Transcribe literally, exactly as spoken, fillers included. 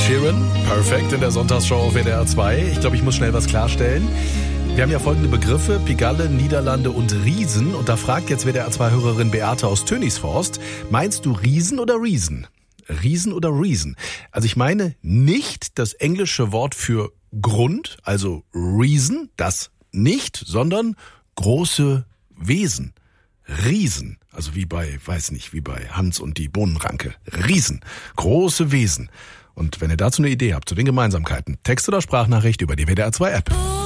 Sheeran, Perfect in der Sonntagsshow auf W D R zwei. Ich glaube, ich muss schnell was klarstellen. Wir haben ja folgende Begriffe, Pigalle, Niederlande und Riesen. Und da fragt jetzt W D R zwei-Hörerin Beate aus Tönigsforst, meinst du Riesen oder Reason? Riesen oder Reason? Also ich meine nicht das englische Wort für Grund, also Reason, das nicht, sondern große Wesen. Riesen, also wie bei, weiß nicht, wie bei Hans und die Bohnenranke. Riesen, große Wesen. Und wenn ihr dazu eine Idee habt zu den Gemeinsamkeiten, Text oder Sprachnachricht über die W D R zwei App.